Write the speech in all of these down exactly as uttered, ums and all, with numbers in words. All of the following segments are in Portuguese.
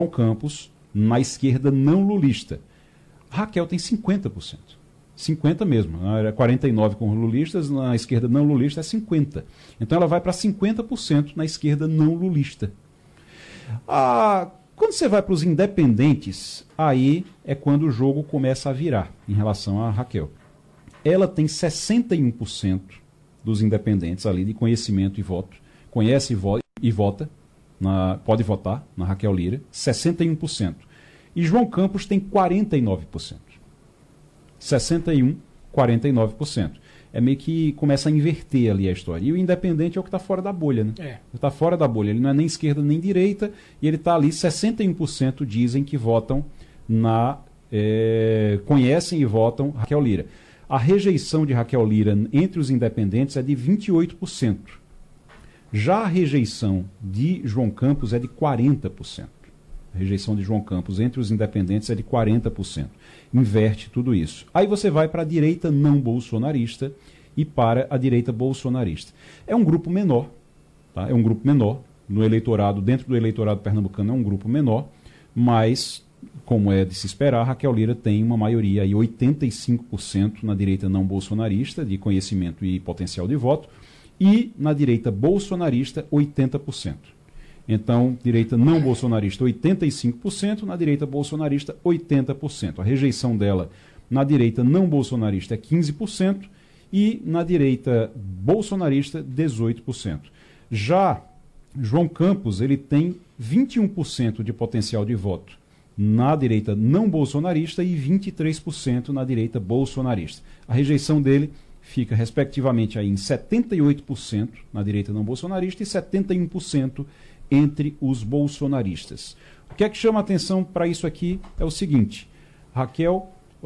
Campos na esquerda não lulista. Raquel tem cinquenta por cento. cinquenta mesmo. Era quarenta e nove por cento com lulistas, na esquerda não lulista é cinquenta por cento. Então ela vai para cinquenta por cento na esquerda não lulista. Ah, quando você vai para os independentes, aí é quando o jogo começa a virar em relação a Raquel. Ela tem sessenta e um por cento dos independentes ali de conhecimento e voto. Conhece e, vo e vota, na, pode votar na Raquel Lira, sessenta e um por cento. E João Campos tem quarenta e nove por cento. sessenta e um por cento, quarenta e nove por cento. É meio que começa a inverter ali a história. E o independente é o que está fora da bolha, né? É. Ele está fora da bolha. Ele não é nem esquerda nem direita. E ele está ali, sessenta e um por cento dizem que votam na... É, conhecem e votam Raquel Lira. A rejeição de Raquel Lira entre os independentes é de vinte e oito por cento. Já a rejeição de João Campos é de quarenta por cento. A rejeição de João Campos entre os independentes é de quarenta por cento. Inverte tudo isso. Aí você vai para a direita não bolsonarista e para a direita bolsonarista. É um grupo menor, tá? É um grupo menor no eleitorado, dentro do eleitorado pernambucano é um grupo menor, mas, como é de se esperar, Raquel Lira tem uma maioria, aí, oitenta e cinco por cento na direita não bolsonarista, de conhecimento e potencial de voto, e na direita bolsonarista, oitenta por cento. Então, direita não bolsonarista, oitenta e cinco por cento, na direita bolsonarista, oitenta por cento. A rejeição dela na direita não bolsonarista é quinze por cento e na direita bolsonarista, dezoito por cento. Já João Campos, ele tem vinte e um por cento de potencial de voto na direita não bolsonarista e vinte e três por cento na direita bolsonarista. A rejeição dele fica, respectivamente, aí em setenta e oito por cento na direita não bolsonarista e setenta e um por cento entre os bolsonaristas. O que é que chama a atenção para isso aqui é o seguinte: Raquel,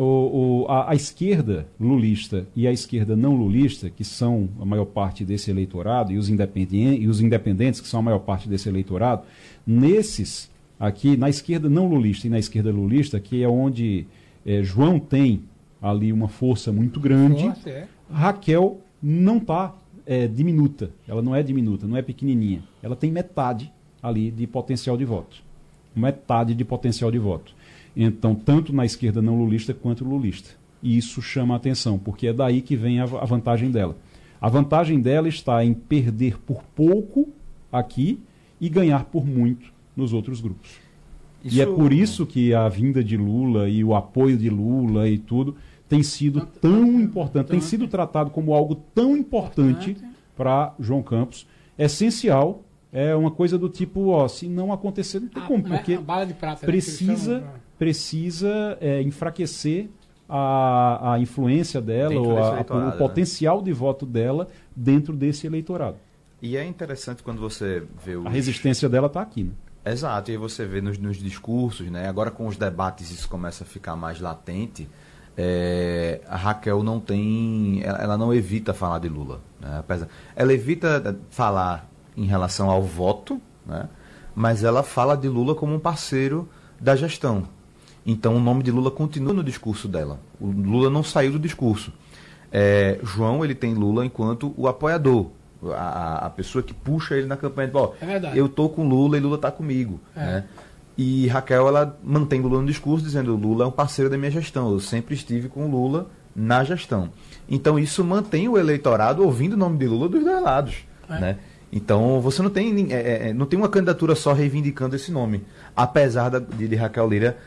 o, o, a, a esquerda lulista e a esquerda não lulista, que são a maior parte desse eleitorado, e os, independentes, e os independentes, que são a maior parte desse eleitorado, nesses aqui, na esquerda não lulista e na esquerda lulista, que é onde é, João tem ali uma força muito grande, Nossa, é. Raquel não está é, diminuta, ela não é diminuta, não é pequenininha, ela tem metade ali de potencial de voto. Metade de potencial de voto. Então, tanto na esquerda não lulista quanto lulista. E isso chama a atenção, porque é daí que vem a, a vantagem dela. A vantagem dela está em perder por pouco aqui e ganhar por muito nos outros grupos. Isso... E é por isso que a vinda de Lula e o apoio de Lula e tudo tem sido tão importante, tem sido tratado como algo tão importante para João Campos, essencial. É uma coisa do tipo, ó, se não acontecer, não tem como, porque bala de prata, precisa, né, precisa é, enfraquecer a, a influência dela, ou a, a, o potencial de voto dela dentro desse eleitorado. E é interessante quando você vê os... A resistência dela está aqui, né? Exato, e você vê nos, nos discursos, né? Agora com os debates isso começa a ficar mais latente. É, a Raquel não tem, ela, ela não evita falar de Lula, né? Apesar, ela evita falar em relação ao voto, né? Mas ela fala de Lula como um parceiro da gestão. Então o nome de Lula continua no discurso dela. O Lula não saiu do discurso. É, João, ele tem Lula enquanto o apoiador, a, a pessoa que puxa ele na campanha. Ó, é eu tô com Lula e Lula tá comigo, é. né? E Raquel, ela mantém Lula no discurso, dizendo: Lula é um parceiro da minha gestão, eu sempre estive com Lula na gestão. Então isso mantém o eleitorado ouvindo o nome de Lula dos dois lados, é. né? Então você não tem, é, é, não tem uma candidatura só reivindicando esse nome, apesar da, de, de Raquel Lira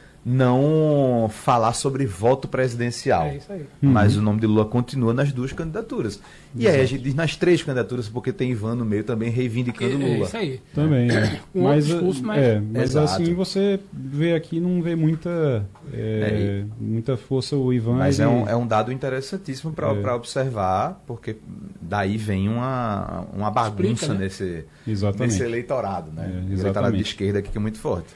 não falar sobre voto presidencial. É isso aí. Mas Uhum. o nome de Lula continua nas duas candidaturas. E Exato. Aí a gente diz nas três candidaturas, porque tem Ivan no meio também reivindicando Lula. É isso aí. Também, é. Um mas, discurso, mas... É, mas Exato. assim você vê aqui, não vê muita, é, é, muita força o Ivan. Mas ele... é, um, é um dado interessantíssimo para é. observar, porque daí vem uma, uma bagunça Explica, né? nesse, Exatamente. nesse eleitorado, né? É, eleitorado de esquerda aqui que é muito forte.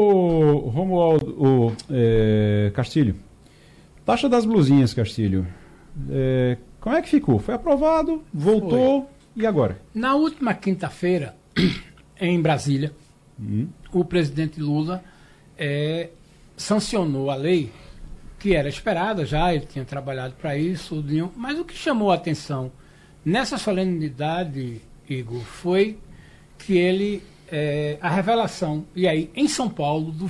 O Romualdo, o é, Castilho, taxa das blusinhas, Castilho, é, como é que ficou? Foi aprovado, voltou, Foi. E agora? Na última quinta-feira, em Brasília, hum. o presidente Lula é, sancionou a lei que era esperada já, ele tinha trabalhado para isso, mas o que chamou a atenção nessa solenidade, Igor, foi que ele... É, a revelação, e aí em São Paulo, do